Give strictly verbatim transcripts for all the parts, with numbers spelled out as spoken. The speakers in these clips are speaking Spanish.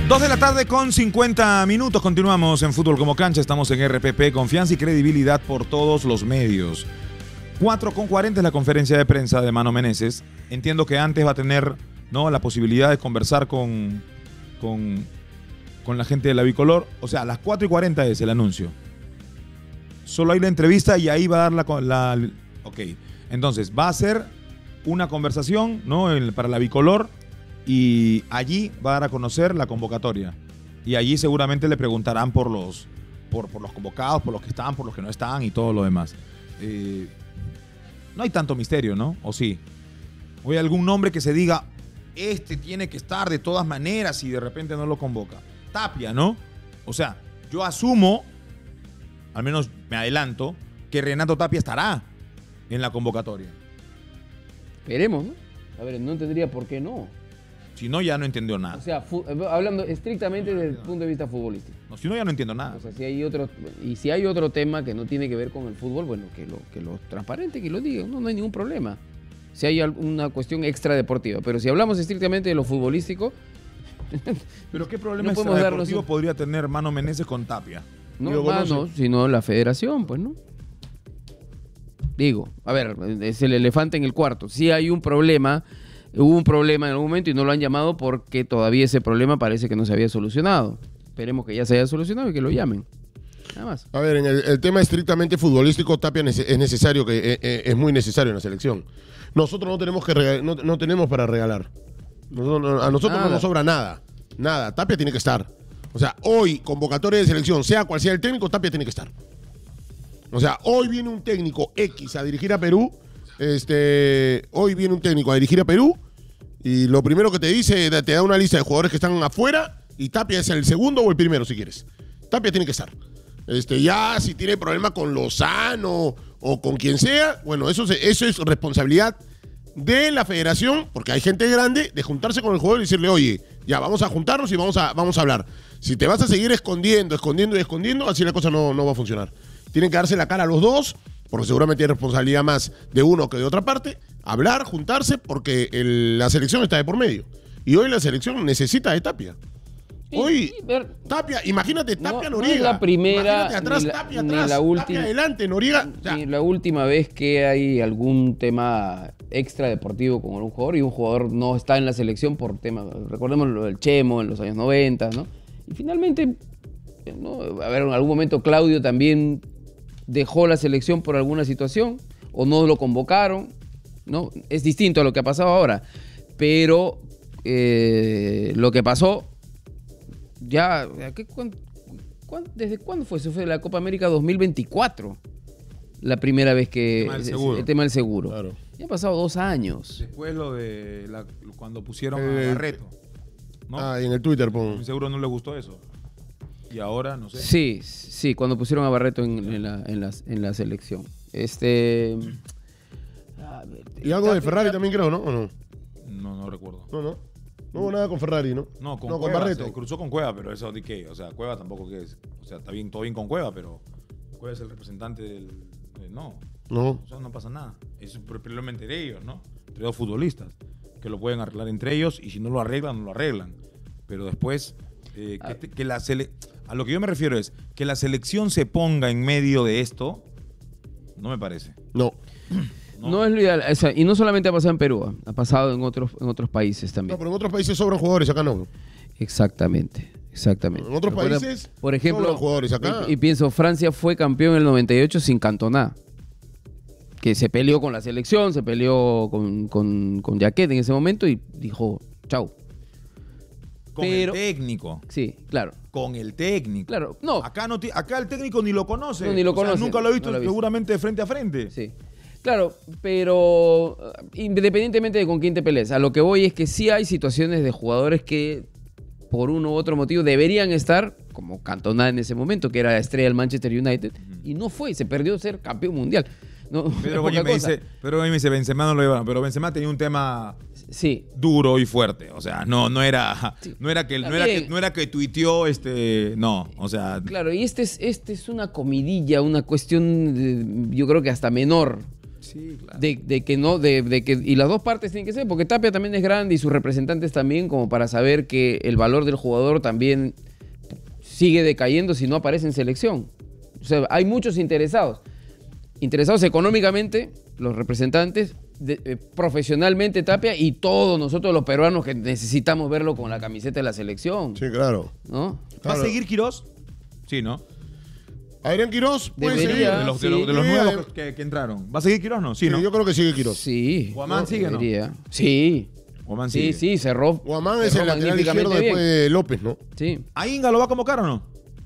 Dos de la tarde con cincuenta minutos. Continuamos en Fútbol como Cancha. Estamos en R P P. Confianza y credibilidad por todos los medios. cuatro con cuarenta es la conferencia de prensa de Mano Menezes. Entiendo que antes va a tener, ¿no?, la posibilidad de conversar con, con, con la gente de la Bicolor. O sea, a las cuatro y cuarenta es el anuncio. Solo hay la entrevista y ahí va a dar la... la ok. Entonces, va a ser una conversación, ¿no?, el, para la Bicolor. Y allí va a dar a conocer la convocatoria. Y allí seguramente le preguntarán por los, por, por los convocados, por los que están, por los que no están y todo lo demás. Eh, no hay tanto misterio, ¿no? ¿O sí? ¿O hay algún nombre que se diga, este tiene que estar de todas maneras y de repente no lo convoca? Tapia, ¿no? O sea, yo asumo, al menos me adelanto, que Renato Tapia estará en la convocatoria. Esperemos, ¿no? A ver, no tendría por qué no. Si no, ya no entendió nada. O sea, hablando estrictamente desde el punto de vista futbolístico. No, si no, ya no entiendo nada. O sea, si hay otro, y si hay otro tema que no tiene que ver con el fútbol, bueno, que lo, que lo transparente, que lo diga, no, no hay ningún problema. Si hay una cuestión extra deportiva. Pero si hablamos estrictamente de lo futbolístico... ¿Pero qué problema no extra podemos deportivo darnos... podría tener Mano Menezes con Tapia? No, mano, sino la federación, pues, ¿no? Digo, a ver, es el elefante en el cuarto. Si hay un problema... Hubo un problema en algún momento y no lo han llamado porque todavía ese problema parece que no se había solucionado. Esperemos que ya se haya solucionado y que lo llamen. Nada más. A ver, en el, el tema estrictamente futbolístico, Tapia es necesario, que es, es muy necesario en la selección. Nosotros no tenemos que regalar, no, no tenemos para regalar. No, no, a nosotros nada. No nos sobra nada. Nada. Tapia tiene que estar. O sea, hoy, convocatoria de selección, sea cual sea el técnico, Tapia tiene que estar. O sea, hoy viene un técnico X a dirigir a Perú. Este, hoy viene un técnico a dirigir a Perú y lo primero que te dice, te da una lista de jugadores que están afuera y Tapia es el segundo o el primero si quieres. Tapia tiene que estar. Este, ya si tiene problema con Lozano o con quien sea, bueno, eso, se, eso es responsabilidad de la federación, porque hay gente grande, de juntarse con el jugador y decirle, oye, ya vamos a juntarnos y vamos a, vamos a hablar. Si te vas a seguir escondiendo, escondiendo y escondiendo, así la cosa no, no va a funcionar. Tienen que darse la cara a los dos, porque seguramente hay responsabilidad más de uno que de otra parte, hablar, juntarse, porque el, la selección está de por medio. Y hoy la selección necesita de Tapia. Hoy, Tapia, imagínate, Tapia, no, Noriega. No es la primera, imagínate atrás, ni la, Tapia ni atrás, la última, Tapia adelante, Noriega. O sea, ni la última vez que hay algún tema extra deportivo con un jugador y un jugador no está en la selección por tema, recordemos lo del Chemo en los años noventa, ¿no? Y finalmente, ¿no? A ver, en algún momento Claudio también dejó la selección por alguna situación o no lo convocaron, ¿no? Es distinto a lo que ha pasado ahora, pero eh, lo que pasó ya, ¿qué, cuán, cuán, ¿desde cuándo fue? Eso fue la Copa América dos mil veinticuatro, la primera vez que... El tema del seguro. El tema del seguro. Claro. Ya han pasado dos años. Después lo de la, cuando pusieron Eh, a Barreto, ¿no? Ah, y en el Twitter pon. Seguro no le gustó eso. Y ahora, no sé. Sí, sí, cuando pusieron a Barreto en, en, la, en, la, en la selección. Este... A ver, Y algo de Ferrari también creo, ¿no? ¿O no? No, no recuerdo. No, no. No hubo nada con Ferrari, ¿no? No, con, no, Cueva, con Barreto. Se cruzó con Cueva, pero eso de qué. O sea, Cueva tampoco que es. O sea, está bien, todo bien con Cueva, pero Cueva es el representante del... De, no. No. O sea, no pasa nada. Es un problema entre ellos, ¿no? Entre dos futbolistas. Que lo pueden arreglar entre ellos y si no lo arreglan, no lo arreglan. Pero después, eh, que, te, que la sele... a lo que yo me refiero es que la selección se ponga en medio de esto, no me parece. No. No, no es lo ideal. O sea, y no solamente ha pasado en Perú, ha pasado en otros, en otros países también. No, pero en otros países sobran jugadores, acá no. Exactamente, exactamente. En otros Recuerda, países por ejemplo, sobran jugadores acá. Y, y pienso, Francia fue campeón en el noventa y ocho sin Cantona, que se peleó con la selección, se peleó con, con, con Jacquet en ese momento y dijo, chau. Con Pero, el técnico. Sí, claro. Con el técnico. Claro, no. Acá, no acá el técnico ni lo conoce. No, ni lo o sea, conoce. nunca lo ha visto, no lo ha visto seguramente de frente a frente. Sí. Claro, pero independientemente de con quién te pelees, a lo que voy es que sí hay situaciones de jugadores que por uno u otro motivo deberían estar, como Cantona en ese momento, que era la estrella del Manchester United, uh-huh. y no fue, se perdió ser campeón mundial. No, Pedro Goñi me dice, Pedro Goñi me dice, Benzema no lo llevaron, pero Benzema tenía un tema sí. duro y fuerte, o sea, no, no era, sí. no era que, no era que, no era que tuiteó, este, no, o sea. Claro, y este es, este es una comidilla, una cuestión, de, yo creo que hasta menor. Sí, claro. De, de que no, de, de que, y las dos partes tienen que ser, porque Tapia también es grande y sus representantes también, como para saber que el valor del jugador también sigue decayendo si no aparece en selección. O sea, hay muchos interesados. Interesados económicamente, los representantes, de, eh, profesionalmente Tapia y todos nosotros los peruanos que necesitamos verlo con la camiseta de la selección. Sí, claro. ¿No? ¿Va Claro. a seguir Quirós? Sí, ¿no? Adrián Quirós puede Debería. seguir. De los, de sí. los, de los Sí, nuevos eh. que, que entraron. ¿Va a seguir Quirós? No, sí, Sí, ¿no? yo creo que sigue Quirós. Sí. Guamán sigue, ¿no? Debería. Sí. Guamán Sí, sigue. sí, cerró. Guamán es cerró el lateral izquierdo magníficamente después bien. de López, ¿no? Sí. ¿A Inga lo va a convocar o no?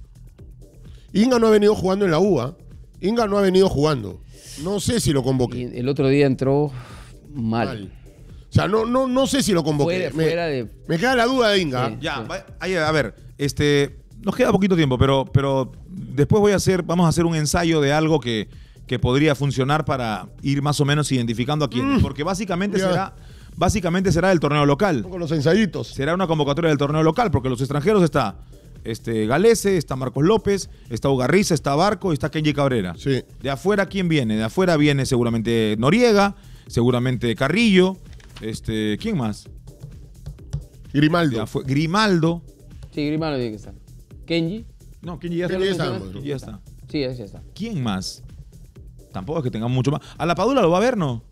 Inga no ha venido jugando en la U, ¿ah? Inga no ha venido jugando. No sé si lo convoque. Y el otro día entró mal. Mal. O sea, no, no, no sé si lo convoque. Fuera, me, fuera de... me queda la duda de Inga. Sí. Ya, va- ahí, a ver, este, nos queda poquito tiempo, pero, pero después voy a hacer, vamos a hacer un ensayo de algo que, que podría funcionar para ir más o menos identificando a quién. Mm. Porque básicamente Ya. será, básicamente será el torneo local. Con los ensayitos. Será una convocatoria del torneo local, porque los extranjeros está este, Galese, está Marcos López, está Ugarriza, está Barco y está Kenji Cabrera. Sí. De afuera, ¿quién viene? De afuera viene seguramente Noriega, seguramente Carrillo, este, ¿quién más? De Grimaldo. afu- Grimaldo. Sí, Grimaldo tiene que estar. Kenji. No, Kenji ya está. Kenji ya está, Kenji pues. ya está. Sí, ese ya está. ¿Quién más? Tampoco es que tengamos mucho más. ¿A la Padula lo va a ver, no?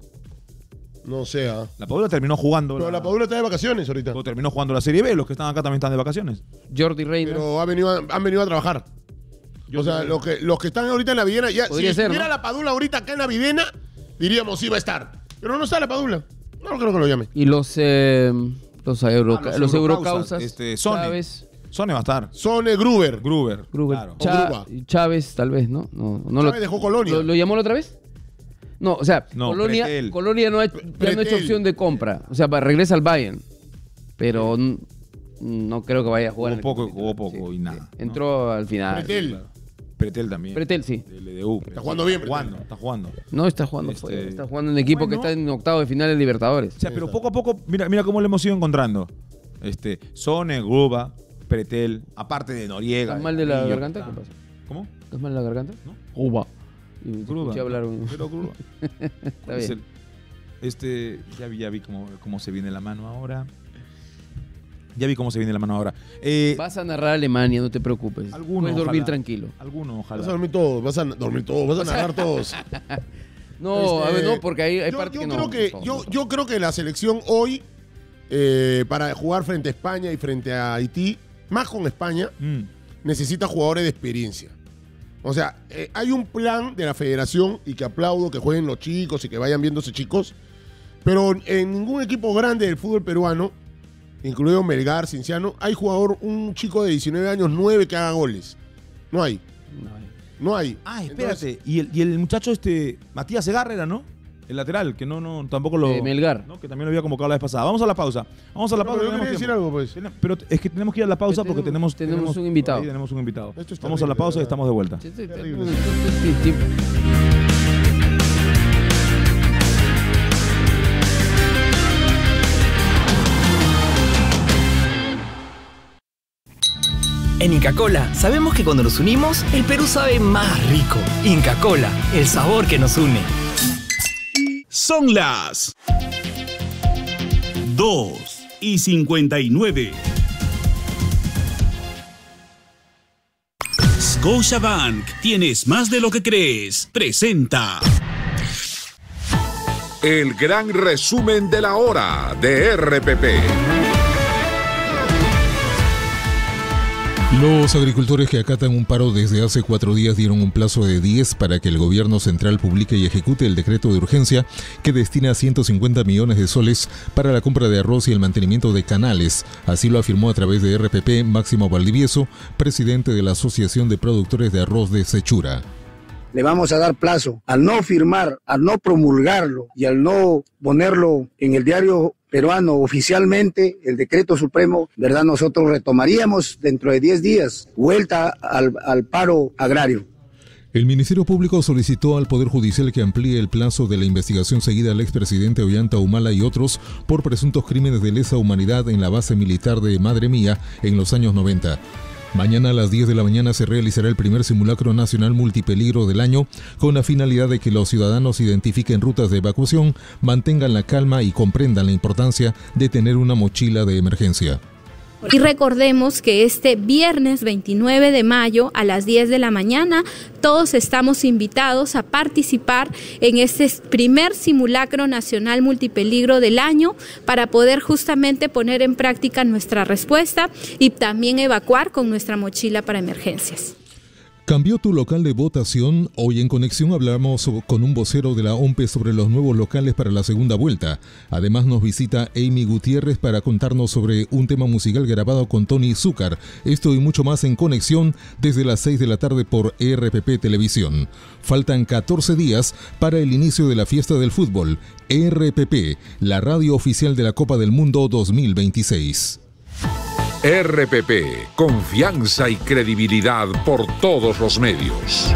No sé, ¿ah? La Padula terminó jugando. Pero la Padula está de vacaciones ahorita. o terminó jugando la Serie B. Los que están acá también están de vacaciones. Jordi Reina. Pero ha venido a- han venido a trabajar. Yo o sea, sé. los que, los que están ahorita en la Videna, ya, si Podría ser, estuviera ¿no? la Padula ahorita acá en la Videna, diríamos sí va a estar. Pero no está la Padula. No creo que lo llame. Y los, eh, los, euro, Ah, los, eurocausas. Este, Sone. Chávez. Sone va a estar. Sone Gruber. Gruber. Gruber. Claro. O Cha- Gruba. Chávez, tal vez, ¿no? No, no Chávez dejó Colonia. ¿Lo, lo llamó la otra vez? No, o sea, No, Colonia, Pretel. Colonia no ha, ya no ha Pretel. hecho opción de compra. O sea, va- regresa al Bayern. Pero n- no creo que vaya a jugar. Jugó en el poco, equipo jugó titular. poco y nada, ¿no? Entró al final. Pretel. Claro. Pretel también. Pretel, sí. De L D U. Está jugando bien, Está jugando, Pretel. está jugando. No, está jugando Este, fuera, Está jugando en un equipo bueno. que está en octavo de final de Libertadores. O sea, pero poco a poco, mira, mira cómo le hemos ido encontrando. Este, Sone, Gruba, Pretel, aparte de Noriega. ¿Estás mal de la Carrillo, garganta? está- ¿Qué pasa? ¿Cómo? ¿Estás mal de la garganta? ¿No? Gruba. Y te Gruba. escuché hablar un... Pero Gruba. Está ¿Cuál es bien. el- Este, ya vi, ya vi cómo, cómo se viene la mano ahora. Ya vi cómo se viene la mano ahora. Eh, Vas a narrar Alemania, no te preocupes. Alguno, Puedes dormir ojalá. tranquilo. alguno, Vas a ojalá. dormir todos, vas a dormir todos, vas a narrar todos. No, a Este, ver, no, porque hay, hay yo, parte yo que creo no. que no, yo, no. yo creo que la selección hoy, eh, para jugar frente a España y frente a Haití, más con España, Mm. necesita jugadores de experiencia. O sea, eh, hay un plan de la federación y que aplaudo que jueguen los chicos y que vayan viéndose chicos, pero en ningún equipo grande del fútbol peruano, incluido Melgar, Cinciano, hay jugador, un chico de diecinueve años, nueve que haga goles. No hay, No, eh. no hay. Ah, Entonces, espérate. y, el, y el muchacho este, Matías Segarra era, ¿no? El lateral, que no, no, tampoco lo. De Melgar. ¿no? Que también lo había convocado la vez pasada. Vamos a la pausa. Vamos a la No, pausa. pero yo tenemos quería decir tiempo. algo, pues. Tenem- Pero es que tenemos que ir a la pausa Ya porque tenemos, tenemos- tenemos un invitado. ahí tenemos un invitado. Esto es Vamos a la terrible, pausa y ¿verdad? estamos de vuelta. Sí, sí, sí, Terrible. sí, sí, sí. En Inca Kola sabemos que cuando nos unimos, el Perú sabe más rico. Inca Kola, el sabor que nos une. Son las dos y cincuenta y nueve. Scotiabank, tienes más de lo que crees. Presenta El gran resumen de la hora de R P P. Los agricultores que acatan un paro desde hace cuatro días dieron un plazo de diez para que el gobierno central publique y ejecute el decreto de urgencia que destina ciento cincuenta millones de soles para la compra de arroz y el mantenimiento de canales. Así lo afirmó a través de R P P Máximo Valdivieso, presidente de la Asociación de Productores de Arroz de Sechura. Le vamos a dar plazo. Al no firmar, al no promulgarlo y al no ponerlo en el diario peruano oficialmente, el decreto supremo, ¿verdad? Nosotros retomaríamos dentro de diez días vuelta al, al paro agrario. El Ministerio Público solicitó al Poder Judicial que amplíe el plazo de la investigación seguida al expresidente Ollanta Humala y otros por presuntos crímenes de lesa humanidad en la base militar de Madre Mía en los años noventa. Mañana a las diez de la mañana se realizará el primer simulacro nacional multipeligro del año con la finalidad de que los ciudadanos identifiquen rutas de evacuación, mantengan la calma y comprendan la importancia de tener una mochila de emergencia. Y recordemos que este viernes veintinueve de mayo a las diez de la mañana todos estamos invitados a participar en este primer simulacro nacional multipeligro del año para poder justamente poner en práctica nuestra respuesta y también evacuar con nuestra mochila para emergencias. ¿Cambió tu local de votación? Hoy en Conexión hablamos con un vocero de la O M P E sobre los nuevos locales para la segunda vuelta. Además nos visita Amy Gutiérrez para contarnos sobre un tema musical grabado con Tony Zúcar. Esto y mucho más en Conexión desde las seis de la tarde por E R P P Televisión. Faltan catorce días para el inicio de la fiesta del fútbol. E R P P, la radio oficial de la Copa del Mundo dos mil veintiséis. R P P, confianza y credibilidad por todos los medios.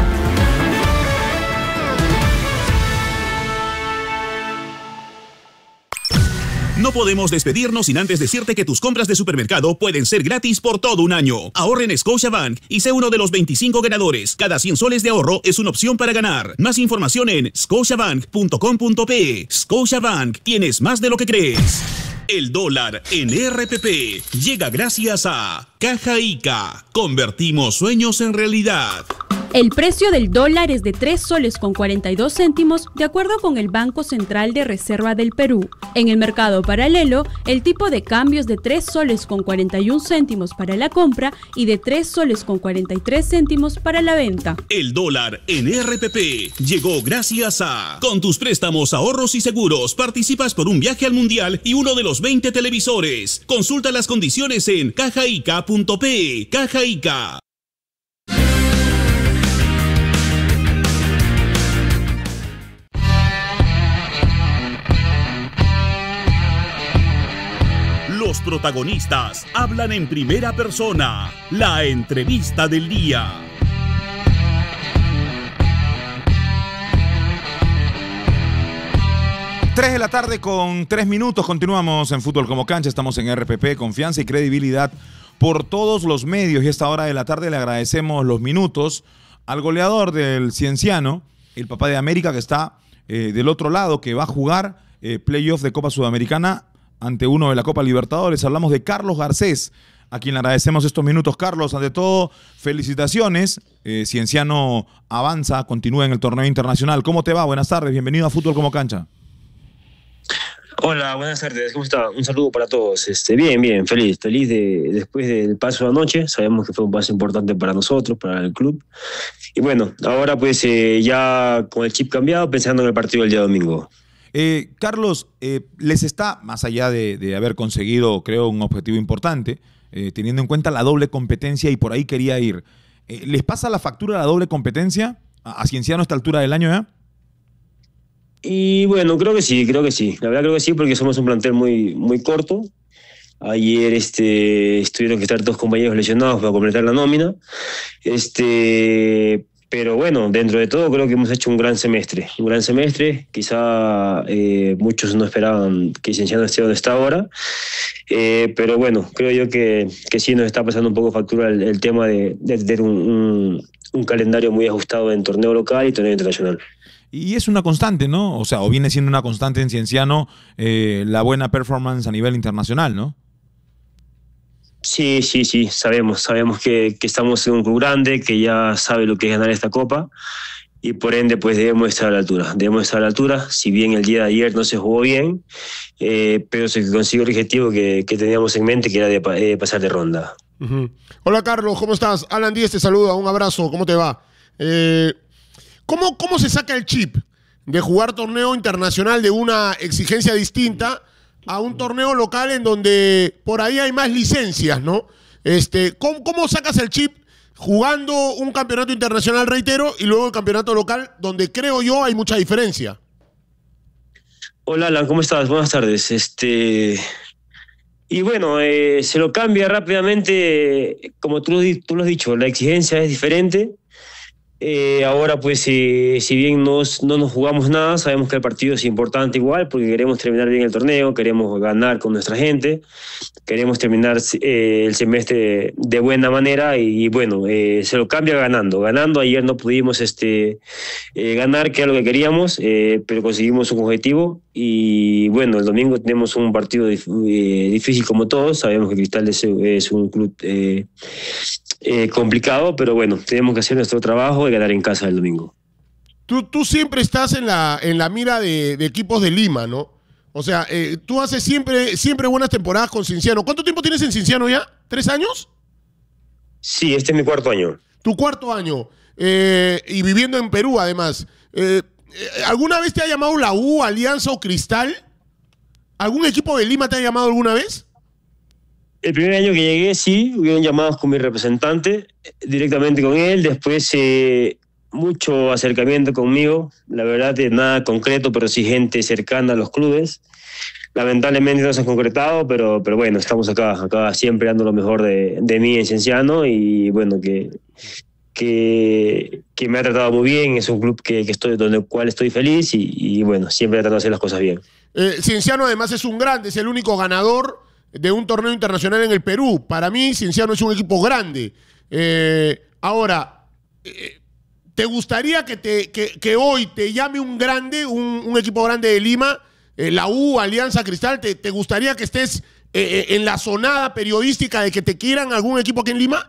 No podemos despedirnos sin antes decirte que tus compras de supermercado pueden ser gratis por todo un año. Ahorra en Scotiabank y sé uno de los veinticinco ganadores. Cada cien soles de ahorro es una opción para ganar. Más información en scotiabank punto com punto pe. Scotiabank, tienes más de lo que crees. El dólar en R P P llega gracias a Caja Ica. Convertimos sueños en realidad. El precio del dólar es de tres soles con cuarenta y dos céntimos de acuerdo con el Banco Central de Reserva del Perú. En el mercado paralelo, el tipo de cambio es de tres soles con cuarenta y un céntimos para la compra y de tres soles con cuarenta y tres céntimos para la venta. El dólar en R P P llegó gracias a... Con tus préstamos, ahorros y seguros, participas por un viaje al mundial y uno de los veinte televisores. Consulta las condiciones en cajaica punto pe. Caja Ica. Los protagonistas hablan en primera persona. La entrevista del día. tres de la tarde con tres minutos. Continuamos en Fútbol como Cancha. Estamos en R P P. Confianza y credibilidad por todos los medios. Y a esta hora de la tarde le agradecemos los minutos al goleador del Cienciano, el papá de América, que está eh, del otro lado, que va a jugar eh, playoff de Copa Sudamericana ante uno de la Copa Libertadores. Hablamos de Carlos Garcés, a quien le agradecemos estos minutos. Carlos, ante todo, felicitaciones. Eh, Cienciano avanza, continúa en el torneo internacional. ¿Cómo te va? Buenas tardes, bienvenido a Fútbol como Cancha. Hola, buenas tardes, ¿cómo está? Un saludo para todos. Este, bien, bien, feliz, feliz de, después del paso de anoche. Sabemos que fue un paso importante para nosotros, para el club. Y bueno, ahora pues eh, ya con el chip cambiado, pensando en el partido del día domingo. Eh, Carlos, eh, les está, más allá de, de haber conseguido, creo, un objetivo importante, eh, teniendo en cuenta la doble competencia, y por ahí quería ir, eh, ¿les pasa la factura la doble competencia a, a Cienciano a esta altura del año ya? Y bueno, creo que sí, creo que sí. La verdad creo que sí, porque somos un plantel muy, muy corto. Ayer este, estuvieron que estar dos compañeros lesionados para completar la nómina. Este... Pero bueno, dentro de todo creo que hemos hecho un gran semestre, un gran semestre. Quizá eh, muchos no esperaban que Cienciano esté donde está ahora, eh, pero bueno, creo yo que, que sí nos está pasando un poco factura el, el tema de, de tener un, un, un calendario muy ajustado en torneo local y torneo internacional. Y es una constante, ¿no? O sea, o viene siendo una constante en Cienciano eh, la buena performance a nivel internacional, ¿no? Sí, sí, sí, sabemos, sabemos que, que estamos en un club grande, que ya sabe lo que es ganar esta copa, y por ende pues debemos estar a la altura, debemos estar a la altura, si bien el día de ayer no se jugó bien, eh, pero se consiguió el objetivo que, que teníamos en mente, que era de, de pasar de ronda. Uh-huh. Hola Carlos, ¿cómo estás? Alan Díez te saluda, un abrazo, ¿cómo te va? Eh, ¿cómo, ¿Cómo se saca el chip de jugar torneo internacional de una exigencia distinta a un torneo local en donde por ahí hay más licencias, ¿no? Este, ¿cómo, ¿Cómo sacas el chip jugando un campeonato internacional, reitero, y luego el campeonato local, donde creo yo hay mucha diferencia? Hola Alan, ¿cómo estás? Buenas tardes. Este... Y bueno, eh, se lo cambia rápidamente, como tú, tú lo has dicho, la exigencia es diferente. Eh, ahora, pues, eh, si bien nos, no nos jugamos nada, sabemos que el partido es importante igual, porque queremos terminar bien el torneo, queremos ganar con nuestra gente, queremos terminar eh, el semestre de buena manera y, y bueno, eh, se lo cambia ganando. Ganando, ayer no pudimos este, eh, ganar, que era lo que queríamos, eh, pero conseguimos un objetivo y bueno, el domingo tenemos un partido dif eh, difícil como todos, sabemos que Cristal es, es un club eh, eh, complicado, pero bueno, tenemos que hacer nuestro trabajo y ganar en casa el domingo. Tú, tú siempre estás en la, en la mira de, de equipos de Lima, ¿no? O sea, eh, tú haces siempre, siempre buenas temporadas con Cienciano. ¿Cuánto tiempo tienes en Cienciano ya? ¿Tres años? Sí, este es mi cuarto año. Tu cuarto año. Eh, y viviendo en Perú, además. Eh, ¿Alguna vez te ha llamado la U, Alianza o Cristal? ¿Algún equipo de Lima te ha llamado alguna vez? El primer año que llegué, sí, hubieron llamados con mi representante, directamente con él. Después, eh, mucho acercamiento conmigo. La verdad, es nada concreto, pero sí gente cercana a los clubes. Lamentablemente no se han concretado, pero, pero bueno, estamos acá, acá siempre dando lo mejor de, de mí en Cienciano y bueno, que, que, que me ha tratado muy bien. Es un club que, que estoy, donde el cual estoy feliz y, y bueno, siempre he tratado de hacer las cosas bien. Eh, Cienciano además es un grande, es el único ganador de un torneo internacional en el Perú. Para mí, Cienciano es un equipo grande. Eh, ahora, eh, ¿te gustaría que, te, que, que hoy te llame un grande, un, un equipo grande de Lima, eh, la U, Alianza, Cristal? ¿Te, te gustaría que estés eh, en la sonada periodística de que te quieran algún equipo aquí en Lima?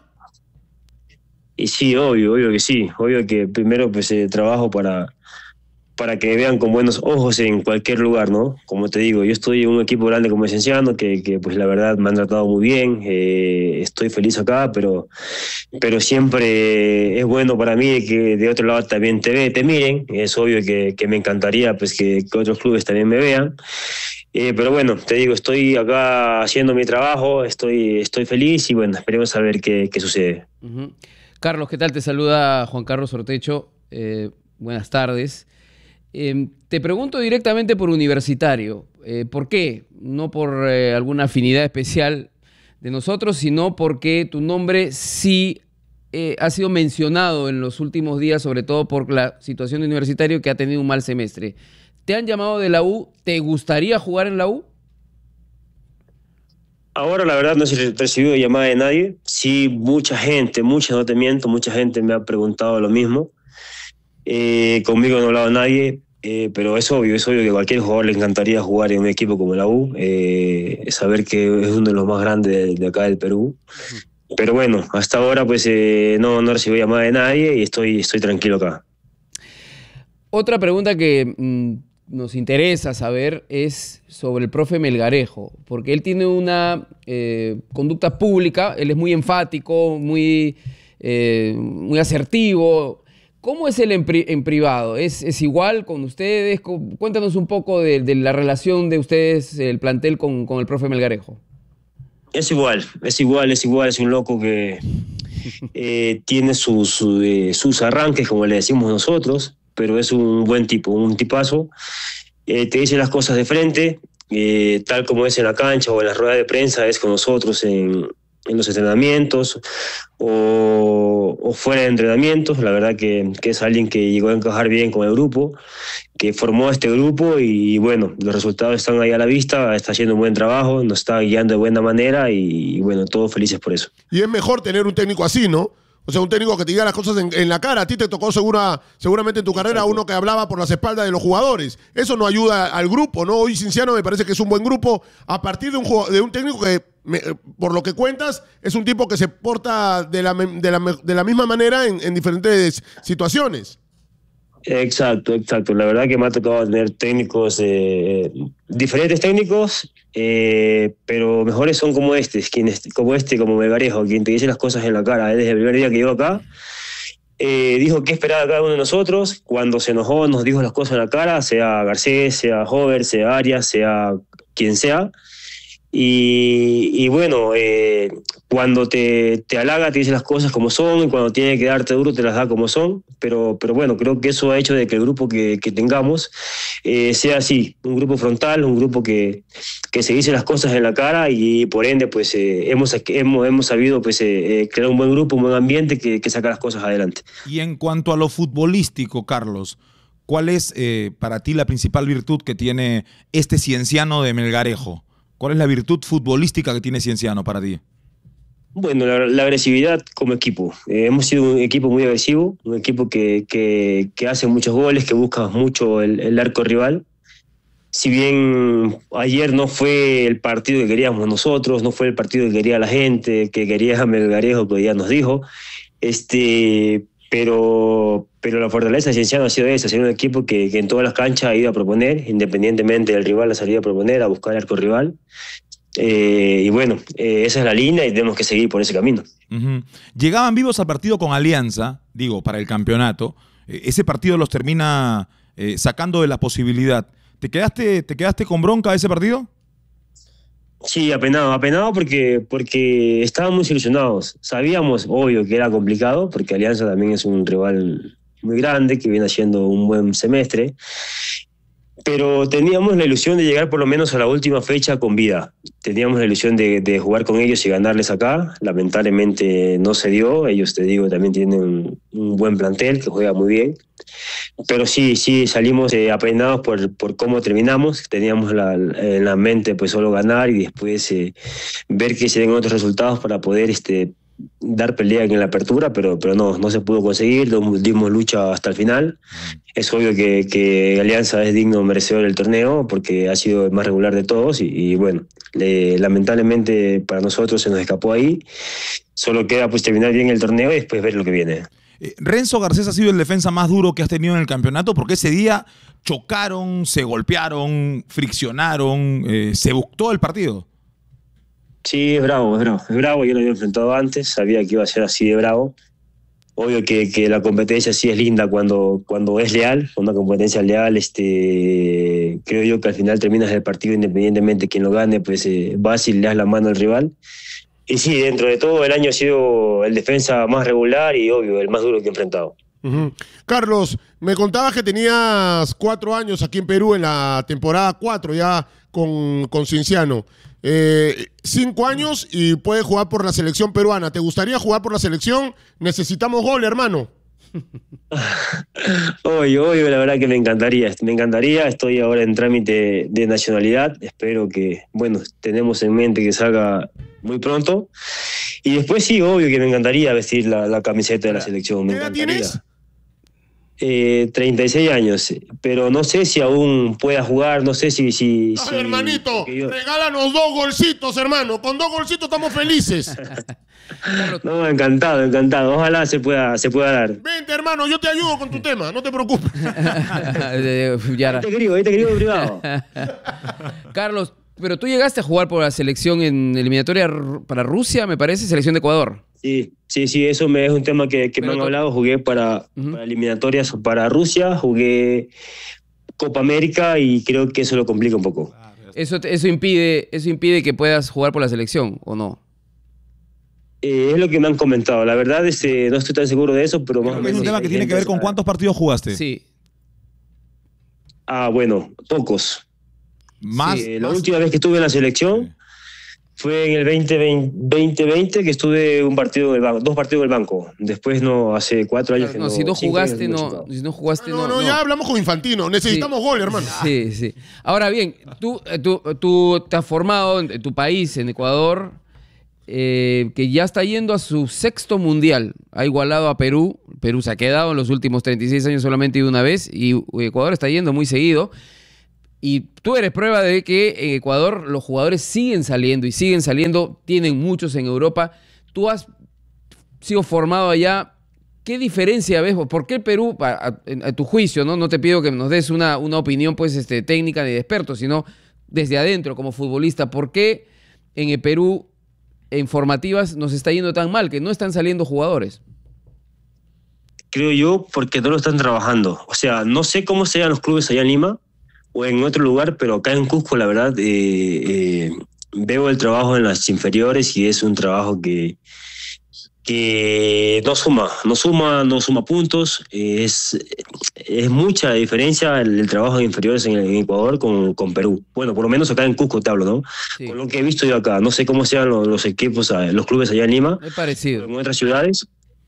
Y sí, obvio, obvio que sí. Obvio que primero pues eh, trabajo para... para que me vean con buenos ojos en cualquier lugar, ¿no? Como te digo, yo estoy en un equipo grande como Cienciano, que, que pues la verdad me han tratado muy bien, eh, estoy feliz acá, pero, pero siempre es bueno para mí que de otro lado también te, ve, te miren. Es obvio que, que me encantaría pues que, que otros clubes también me vean. Eh, pero bueno, te digo, estoy acá haciendo mi trabajo, estoy, estoy feliz y bueno, esperemos a ver qué, qué sucede. Uh-huh. Carlos, ¿qué tal? Te saluda Juan Carlos Ortecho. Eh, buenas tardes. Eh, te pregunto directamente por Universitario. Eh, ¿Por qué? No por eh, alguna afinidad especial de nosotros, sino porque tu nombre sí eh, ha sido mencionado en los últimos días, sobre todo por la situación de Universitario, que ha tenido un mal semestre. ¿Te han llamado de la U? ¿Te gustaría jugar en la U? Ahora la verdad no he recibido llamada de nadie. Sí, mucha gente, mucha, no te miento, mucha gente me ha preguntado lo mismo. Eh, conmigo no ha hablado nadie, eh, pero es obvio, es obvio que a cualquier jugador le encantaría jugar en un equipo como la U, eh, saber que es uno de los más grandes de, de acá del Perú. Pero bueno, hasta ahora pues eh, no, no recibí llamada de nadie y estoy, estoy tranquilo acá. Otra pregunta que mmm, nos interesa saber es sobre el profe Melgarejo, porque él tiene una eh, conducta pública, él es muy enfático, muy, eh, muy asertivo. ¿Cómo es él en, pri en privado? ¿Es, ¿Es igual con ustedes? Cuéntanos un poco de, de la relación de ustedes, el plantel, con, con el profe Melgarejo. Es igual, es igual, es igual. Es un loco que eh, tiene sus, su, eh, sus arranques, como le decimos nosotros, pero es un buen tipo, un tipazo. Eh, te dice las cosas de frente, eh, tal como es en la cancha o en las ruedas de prensa, es con nosotros en... en los entrenamientos o, o fuera de entrenamientos. La verdad que, que es alguien que llegó a encajar bien con el grupo, que formó este grupo y bueno, los resultados están ahí a la vista, está haciendo un buen trabajo, nos está guiando de buena manera y, y bueno, todos felices por eso. Y es mejor tener un técnico así, ¿no? O sea, un técnico que te diga las cosas en, en la cara. A ti te tocó segura, seguramente en tu carrera Exacto. uno que hablaba por las espaldas de los jugadores. Eso no ayuda al grupo, ¿no? Hoy Cienciano me parece que es un buen grupo a partir de un, de un técnico que, me, por lo que cuentas, es un tipo que se porta de la, de la, de la misma manera en, en diferentes situaciones. Exacto, exacto. La verdad que me ha tocado tener técnicos, eh, diferentes técnicos, eh, pero mejores son como este, quienes, como este, como Melgarejo, quien te dice las cosas en la cara. Desde el primer día que llegó acá, eh, dijo qué esperaba cada uno de nosotros. Cuando se enojó, nos dijo las cosas en la cara, sea Garcés, sea Hover, sea Arias, sea quien sea. Y, y bueno, eh, cuando te, te halaga te dice las cosas como son, y cuando tiene que darte duro te las da como son, pero, pero bueno, creo que eso ha hecho de que el grupo que, que tengamos eh, sea así, un grupo frontal, un grupo que, que se dice las cosas en la cara, y por ende pues eh, hemos, hemos, hemos sabido pues, eh, crear un buen grupo, un buen ambiente que, que saca las cosas adelante. Y en cuanto a lo futbolístico, Carlos, ¿cuál es eh, para ti la principal virtud que tiene este Cienciano de Melgarejo? ¿Cuál es la virtud futbolística que tiene Cienciano para ti? Bueno, la, la agresividad como equipo. Eh, hemos sido un equipo muy agresivo, un equipo que, que, que hace muchos goles, que busca mucho el, el arco rival. Si bien ayer no fue el partido que queríamos nosotros, no fue el partido que quería la gente, que quería Melgarejo, que ya nos dijo, este, pero, pero la fortaleza de Cienciano ha sido esa, ha sido un equipo que, que en todas las canchas ha ido a proponer, independientemente del rival, ha salido a proponer, a buscar el arco rival. Eh, y bueno, eh, esa es la línea y tenemos que seguir por ese camino. Uh-huh. Llegaban vivos al partido con Alianza, digo, para el campeonato. Eh, ese partido los termina eh, sacando de la posibilidad. ¿Te quedaste, ¿Te quedaste con bronca de ese partido? Sí, apenado, apenado porque, porque estábamos ilusionados. Sabíamos, obvio, que era complicado, porque Alianza también es un rival muy grande, que viene haciendo un buen semestre. Pero teníamos la ilusión de llegar por lo menos a la última fecha con vida. Teníamos la ilusión de, de jugar con ellos y ganarles acá. Lamentablemente no se dio. Ellos, te digo, también tienen un, un buen plantel que juega muy bien. Pero sí, sí, salimos eh, apenados por, por cómo terminamos. Teníamos la, en la mente pues solo ganar y después eh, ver que se den otros resultados para poder este, dar pelea en la apertura, pero, pero no, no se pudo conseguir. Dimos lucha hasta el final. Es obvio que, que Alianza es digno merecedor del torneo porque ha sido el más regular de todos y, y bueno, le, lamentablemente para nosotros se nos escapó ahí. Solo queda pues terminar bien el torneo y después ver lo que viene. Eh, Renzo Garcés ha sido el defensa más duro que has tenido en el campeonato porque ese día chocaron, se golpearon, friccionaron, eh, se buscó el partido. Sí, es bravo, es bravo. Es bravo, yo lo había enfrentado antes, sabía que iba a ser así de bravo. Obvio que, que la competencia sí es linda cuando, cuando es leal, una competencia leal, este, creo yo que al final terminas el partido independientemente de quién lo gane, pues eh, vas y le das la mano al rival. Y sí, dentro de todo el año ha sido el defensa más regular y obvio, el más duro que he enfrentado. Uh-huh. Carlos, me contabas que tenías cuatro años aquí en Perú en la temporada cuatro ya con, con Cienciano. Eh, cinco años y puedes jugar por la selección peruana. ¿Te gustaría jugar por la selección? Necesitamos gol, hermano. Oye, oye, la verdad que me encantaría, me encantaría. Estoy ahora en trámite de nacionalidad. Espero que, bueno, tenemos en mente que salga muy pronto. Y después sí, obvio que me encantaría vestir la, la camiseta de la selección. Me ¿Qué edad encantaría. tienes? Eh, treinta y seis años, pero no sé si aún pueda jugar, no sé si... si, Ay, si hermanito, yo... regálanos dos golcitos, hermano. Con dos golcitos estamos felices. No, encantado, encantado. Ojalá se pueda, se pueda dar. Vente, hermano, yo te ayudo con tu tema, no te preocupes. Yara. Te escribo, te escribo privado. Carlos, pero tú llegaste a jugar por la selección en eliminatoria para Rusia, me parece, selección de Ecuador. Sí, sí, sí, eso me, es un tema que, que me han hablado. Jugué para, uh-huh. para eliminatorias para Rusia, jugué Copa América y creo que eso lo complica un poco. Eso, eso, impide, eso impide que puedas jugar por la selección, ¿o no? Eh, es lo que me han comentado. La verdad es que no estoy tan seguro de eso, pero más o menos... Es un tema que tiene que ver con cuántos partidos jugaste. Sí. Ah, bueno, pocos. Más, sí, la más... última vez que estuve en la selección... Sí. Fue en el veinte veinte que estuve un partido del banco, dos partidos del banco. Después no, hace cuatro años claro, que no. no. Si no jugaste, no, si no jugaste, no. No, no, no, ya hablamos con Infantino. Necesitamos sí. gol, hermano. Sí, sí. Ahora bien, tú, tú, tú te has formado en tu país, en Ecuador, eh, que ya está yendo a su sexto mundial. Ha igualado a Perú. Perú se ha quedado en los últimos treinta y seis años solamente ido una vez y Ecuador está yendo muy seguido. Y tú eres prueba de que en Ecuador los jugadores siguen saliendo y siguen saliendo, tienen muchos en Europa. Tú has sido formado allá. ¿Qué diferencia ves? ¿Por qué Perú, a, a, a tu juicio, no, no te pido que nos des una, una opinión pues, este, técnica ni de experto, sino desde adentro como futbolista, ¿por qué en el Perú en formativas nos está yendo tan mal, que no están saliendo jugadores? Creo yo porque no lo están trabajando. O sea, no sé cómo sean los clubes allá en Lima, o en otro lugar, pero acá en Cusco, la verdad, eh, eh, veo el trabajo en las inferiores y es un trabajo que, que no suma, no suma, no suma puntos. Es, es mucha diferencia el, el trabajo de inferiores en, en Ecuador con, con Perú. Bueno, por lo menos acá en Cusco te hablo, ¿no? Sí. Con lo que he visto yo acá. No sé cómo sean los, los equipos, los clubes allá en Lima. Es parecido. En otras ciudades.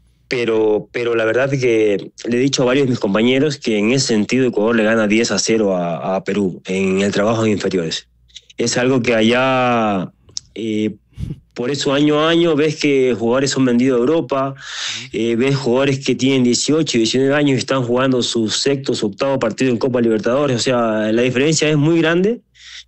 Pero, pero la verdad es que le he dicho a varios de mis compañeros que en ese sentido Ecuador le gana diez a cero a, a Perú en el trabajo de inferiores. Es algo que allá... Eh, Por eso año a año ves que jugadores son vendidos a Europa, eh, ves jugadores que tienen dieciocho, diecinueve años y están jugando su sexto, su octavo partido en Copa Libertadores. O sea, la diferencia es muy grande.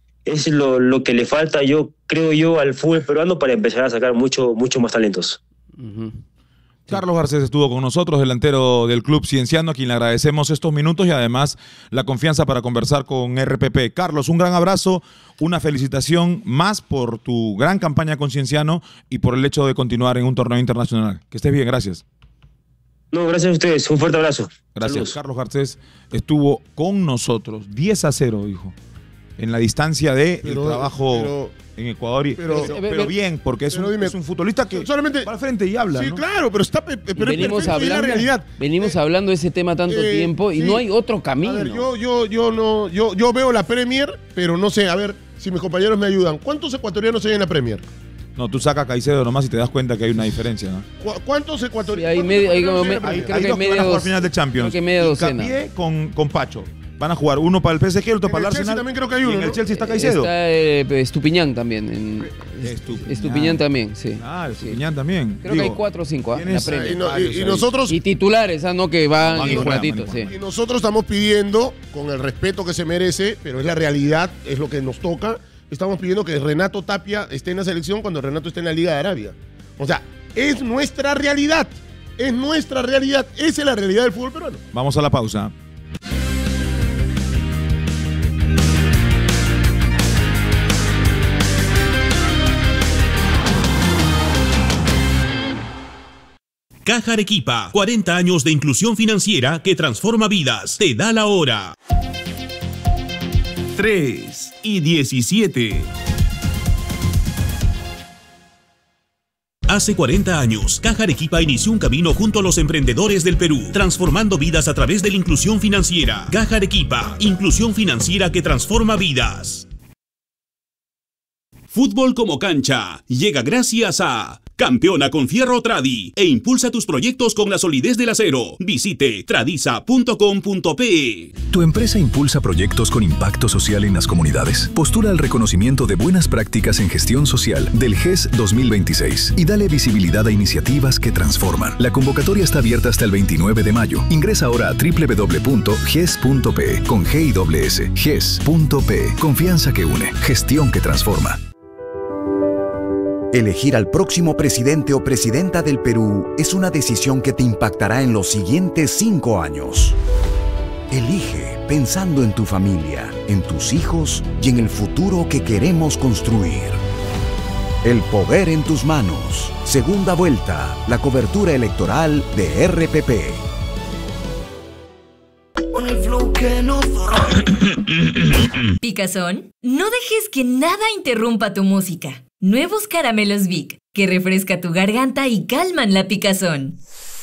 Es lo, lo que le falta, yo creo yo, al fútbol peruano para empezar a sacar mucho, mucho más talentos. Uh-huh. Carlos Garcés estuvo con nosotros, delantero del Club Cienciano, a quien le agradecemos estos minutos y además la confianza para conversar con R P P. Carlos, un gran abrazo, una felicitación más por tu gran campaña con Cienciano y por el hecho de continuar en un torneo internacional. Que estés bien, gracias. No, gracias a ustedes, un fuerte abrazo. Gracias. Saludos. Carlos Garcés estuvo con nosotros, diez a cero, dijo, en la distancia de pero, el trabajo... Pero... en Ecuador, y, pero, pero, pero bien, porque es un, dime, es un futbolista que solamente va al frente y habla. Sí, ¿no? claro, pero está pero venimos es hablando, la realidad. Venimos eh, hablando de ese tema tanto eh, tiempo y sí. no hay otro camino. A ver, yo, yo, yo no, yo, yo veo la Premier, pero no sé, a ver si mis compañeros me ayudan. ¿Cuántos ecuatorianos hay en la Premier? No, tú sacas a Caicedo nomás y te das cuenta que hay una diferencia, ¿no? ¿Cuántos ecuatorianos? Sí, hay medio, hay como, hay, hay, creo hay que dos media que van a jugar dos, final de Champions. Creo que media docena. Hincapié con, con Pacho. Van a jugar uno para el P S G, otro para el Arsenal. También creo que hay uno, y en ¿no? el Chelsea está Caicedo. Está eh, Estupiñán también. En, Estupiñán. Estupiñán también, sí. Ah, Estupiñán sí. también. Creo Digo, que hay cuatro o cinco, ¿eh? La y, no, y, y nosotros y titulares, ¿ah? No que van no, en un ratito, sí. Y nosotros estamos pidiendo, con el respeto que se merece, pero es la realidad, es lo que nos toca, estamos pidiendo que Renato Tapia esté en la selección cuando Renato esté en la Liga de Arabia. O sea, es nuestra realidad. Es nuestra realidad. Esa es la realidad del fútbol peruano. Vamos a la pausa. Caja Arequipa, cuarenta años de inclusión financiera que transforma vidas. Te da la hora. tres y diecisiete. Hace cuarenta años, Caja Arequipa inició un camino junto a los emprendedores del Perú, transformando vidas a través de la inclusión financiera. Caja Arequipa, inclusión financiera que transforma vidas. Fútbol como cancha llega gracias a Campeona con Fierro Tradi e impulsa tus proyectos con la solidez del acero. Visite tradiza punto com punto pe. ¿Tu empresa impulsa proyectos con impacto social en las comunidades? Postula al reconocimiento de buenas prácticas en gestión social del G E S dos mil veintiséis y dale visibilidad a iniciativas que transforman. La convocatoria está abierta hasta el veintinueve de mayo. Ingresa ahora a doble u doble u doble u punto g e s punto pe con G y doble S. G E S punto pe. Confianza que une. Gestión que transforma. Elegir al próximo presidente o presidenta del Perú es una decisión que te impactará en los siguientes cinco años. Elige pensando en tu familia, en tus hijos y en el futuro que queremos construir. El poder en tus manos. Segunda vuelta. La cobertura electoral de R P P. Picazón, no dejes que nada interrumpa tu música. Nuevos caramelos Vic, que refresca tu garganta y calman la picazón.